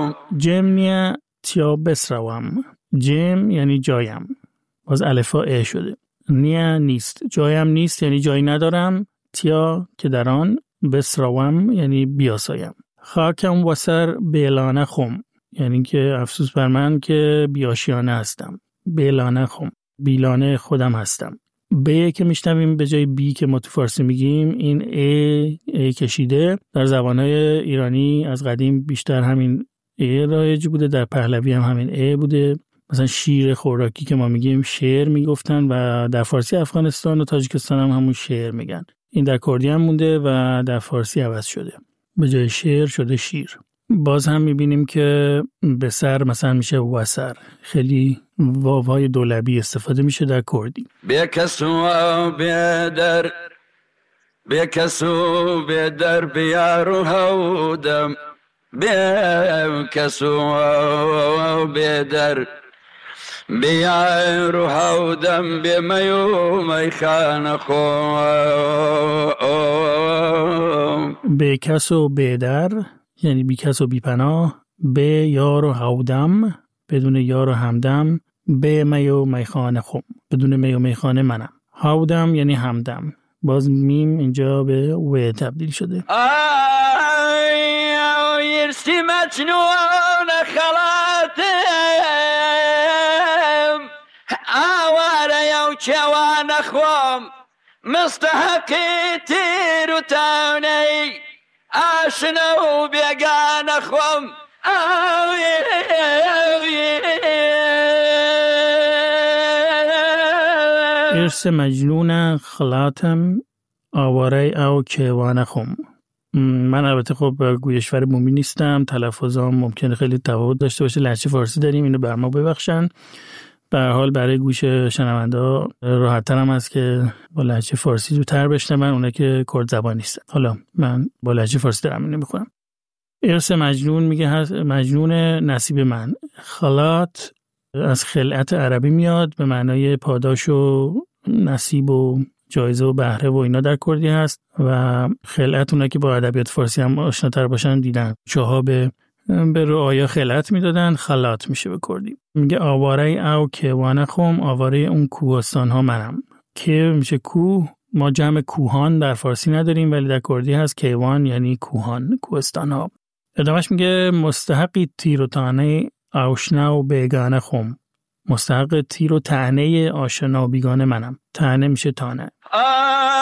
جم نیا تیا بسروم. جم یعنی جایم، باز الفا ا شده. نیا نیست، جایم نیست یعنی جایی ندارم. تیا که در آن، بسروم یعنی بیاسایم. خاکم وسر بیلانه خم، یعنی که افسوس بر من که بیاشیانه هستم. بیلانه خم، بیلانه خودم هستم. به که میشنویم به جای بی که ما تو فارسی میگیم، این ای کشیده. در زبانهای ایرانی از قدیم بیشتر همین ای رایج بوده، در پهلوی هم همین ای بوده. مثلا شیر خوراکی که ما میگیم شعر میگفتن و در فارسی افغانستان و تاجیکستان هم همون شعر میگن. این در کردی هم مونده و در فارسی عوض شده، به جای شعر شده شیر. باز هم میبینیم که به سر مثلا میشه وسر، خیلی واوهای دولبی استفاده میشه در کردی. بیکسو بیدر، بیکسو بیدر بیارو هودم، بیکسو بیدر بیارو هودم، بیمیو میخان خون. بیکسو بیدر یعنی بی کس و بی پناه. به یار و هودم، بدون یار و همدم. به می و میخانه خم، بدون می و میخانه منم. هودم یعنی همدم، باز میم اینجا به و تبدیل شده. یرسی مجنون خلاتم، آواره یو چوان خوام، مستحقی تیر و تاونی، آشنا و بیگان خوام. ارس مجنون خلاتم، آواره او کیوان خوم. من البته خب گویشور بومی نیستم، تلفظام ممکنه خیلی تفاوت داشته باشه، لهجه فارسی داریم، اینو بر ما ببخشن. به هر حال برای گوش شنوندا راحت‌تر هم هست که با لهجه فارسی زودتر بشنون، اونایی که کرد زبان نیستن. حالا من با لهجه فارسی دارم اینو میخونم. ارث مجنون میگه مجنون نصیب من. خلات از خلعت عربی میاد، به معنای پاداش و نصیب و جایزه و بهره و اینا در کردی هست و خلعت اونایی که با ادبیات فارسی هم آشناتر باشن دیدن. چاها به رعایا خلعت میدادن، خلات میشه به کردی. میگه آواره او کیوان خوم، آواره اون کوهستان ها منم. که میشه کوه، ما جمع کوهان در فارسی نداریم ولی در کردی هست. کیوان یعنی کوهان، کوهستان ها. ادامهش میگه مستحقی تیر و تانه آشنا و بیگانه خوم. مستحق تیر و طعنه آشنا و بیگانه منم. طعنه میشه تانه.